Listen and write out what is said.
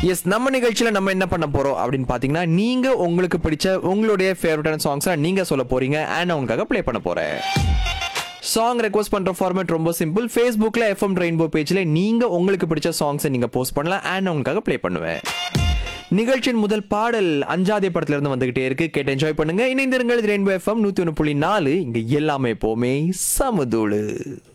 S, நம்ம நிகழ்ச்சியில நம்ம என்ன பண்ண போறோம் அப்படின்னு பாத்தீங்கன்னா, நீங்க உங்களுக்கு பிடிச்ச உங்களுடைய ஃபேவரட்டான சாங்ஸை நீங்க சொல்ல போறீங்க அண்ட் நான் உங்களுக்காக ப்ளே பண்ண போறேன். சாங் ரெக்வஸ்ட் பண்ற ஃபார்மேட் ரொம்ப சிம்பிள். ஃபேஸ்புக்ல எஃப்எம் ரெயின்போ பேஜ்ல நீங்க உங்களுக்கு பிடிச்ச சாங்ஸை நீங்க போஸ்ட் பண்ணலாம் அண்ட் நான் உங்களுக்காக ப்ளே பண்ணுவேன். நிகழ்ச்சியின் முதல் பாடல் அஞ்சாதே படத்துல இருந்து வந்துகிட்டே இருக்கு. கேட்டு என்ஜாய் பண்ணுங்க. இணைந்திருங்கள். Rainbow FM 101.4. இங்க எல்லாமே எப்பவுமே சமதூளு.